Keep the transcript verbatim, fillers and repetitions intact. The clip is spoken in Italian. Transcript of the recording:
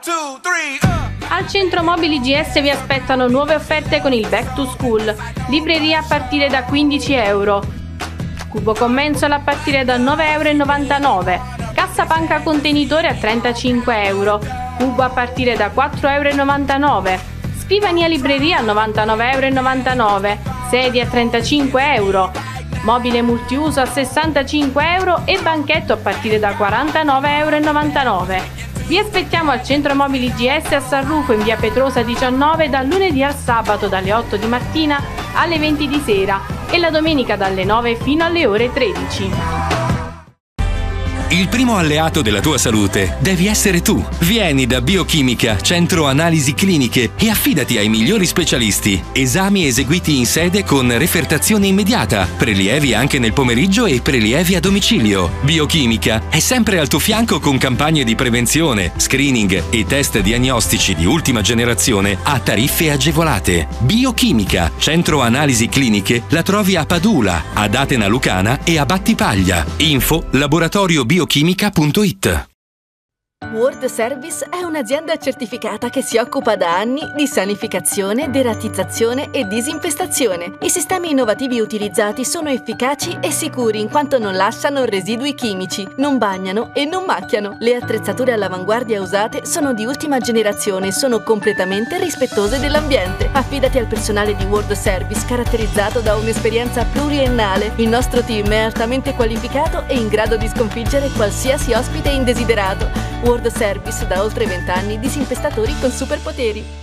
two, three, uh. Al Centro Mobili G S vi aspettano nuove offerte con il Back to School. Libreria a partire da quindici euro. Cubo con mensola a partire da nove e novantanove euro. Cassa panca contenitore a trentacinque euro. Cubo a partire da quattro e novantanove euro. Scrivania libreria a novantanove e novantanove euro. Sedie a trentacinque euro. Mobile multiuso a sessantacinque euro e banchetto a partire da quarantanove e novantanove euro. Vi aspettiamo al Centro Mobili G S a San Rufo in via Petrosa diciannove dal lunedì al sabato dalle otto di mattina alle venti di sera e la domenica dalle nove fino alle ore tredici. Il primo alleato della tua salute devi essere tu. Vieni da Biochimica, Centro Analisi Cliniche e affidati ai migliori specialisti. Esami eseguiti in sede con refertazione immediata, prelievi anche nel pomeriggio e prelievi a domicilio. Biochimica è sempre al tuo fianco con campagne di prevenzione, screening e test diagnostici di ultima generazione a tariffe agevolate. Biochimica, Centro Analisi Cliniche, la trovi a Padula, ad Atena Lucana e a Battipaglia. Info laboratorio bio biochimica punto it. World Service è un'azienda certificata che si occupa da anni di sanificazione, deratizzazione e disinfestazione. I sistemi innovativi utilizzati sono efficaci e sicuri in quanto non lasciano residui chimici, non bagnano e non macchiano. Le attrezzature all'avanguardia usate sono di ultima generazione e sono completamente rispettose dell'ambiente. Affidati al personale di World Service caratterizzato da un'esperienza pluriennale. Il nostro team è altamente qualificato e in grado di sconfiggere qualsiasi ospite indesiderato. World Service da oltre venti anni, disinfestatori con superpoteri.